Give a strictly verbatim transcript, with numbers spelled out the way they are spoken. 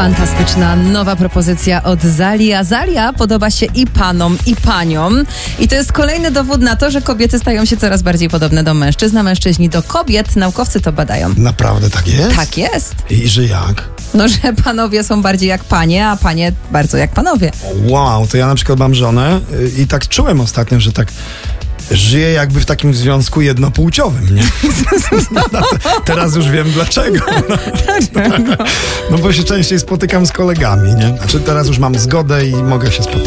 Fantastyczna nowa propozycja od Zali. A Zalia podoba się i panom, i paniom. I to jest kolejny dowód na to, że kobiety stają się coraz bardziej podobne do mężczyzn, a mężczyźni do kobiet. Naukowcy to badają. Naprawdę tak jest? Tak jest. I że jak? No, że panowie są bardziej jak panie, a panie bardzo jak panowie. Wow, to ja na przykład mam żonę y, i tak czułem ostatnio, że tak żyję jakby w takim związku jednopłciowym, nie? No, no, te, teraz już wiem dlaczego. No, no bo się częściej spotykam z kolegami, nie? Znaczy teraz już mam zgodę i mogę się spotykać.